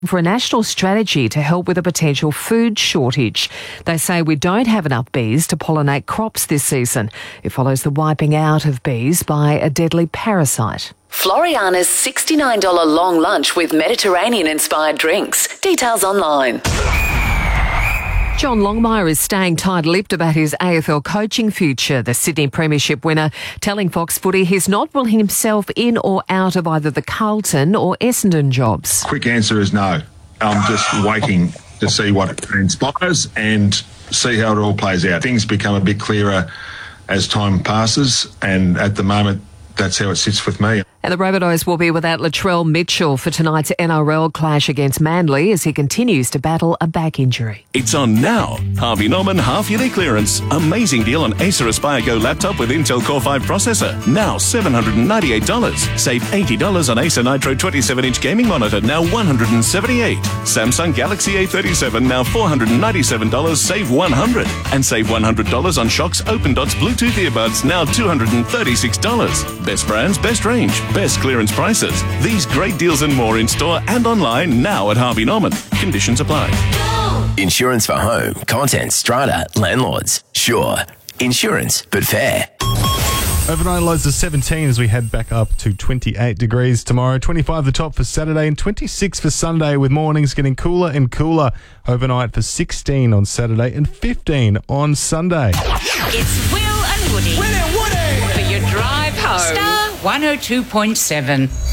for a national strategy to help with a potential food shortage. They say we don't have enough bees to pollinate crops this season. It follows the wiping out of bees by a deadly parasite. Floriana's $69 long lunch with Mediterranean-inspired drinks. Details online. John Longmire is staying tight-lipped about his AFL coaching future. The Sydney Premiership winner telling Fox Footy he's not ruling himself in or out of either the Carlton or Essendon jobs. Quick answer is no. I'm just waiting to see what transpires and see how it all plays out. Things become a bit clearer as time passes, and at the moment, that's how it sits with me. And the Rabbitohs will be without Latrell Mitchell for tonight's NRL clash against Manly as he continues to battle a back injury. It's on now. Harvey Norman half-yearly clearance. Amazing deal on Acer Aspire Go laptop with Intel Core 5 processor. Now $798. Save $80 on Acer Nitro 27-inch gaming monitor. Now $178. Samsung Galaxy A37 now $497. Save $100. And save $100 on Shox Open Dots Bluetooth earbuds. Now $236. Best brands, best range. Best clearance prices. These great deals and more in store and online now at Harvey Norman. Conditions apply. Insurance for home, contents, strata, landlords. Sure. Insurance, but fair. Overnight lows to 17 as we head back up to 28 degrees tomorrow. 25 the top for Saturday and 26 for Sunday, with mornings getting cooler and cooler. Overnight for 16 on Saturday and 15 on Sunday. It's Will and Woody. Will and Woody! For your drive home. Star 102.7.